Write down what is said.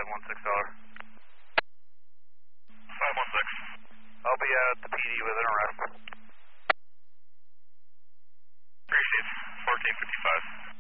516. 516. I'll be out at the PD with an arrest. Appreciate it. 1455.